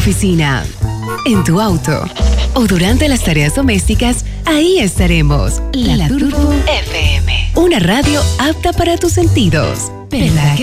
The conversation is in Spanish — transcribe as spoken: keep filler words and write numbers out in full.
oficina, en tu auto o durante las tareas domésticas, ahí estaremos. La, La Turbo F M. Una radio apta para tus sentidos. ¿Verdad que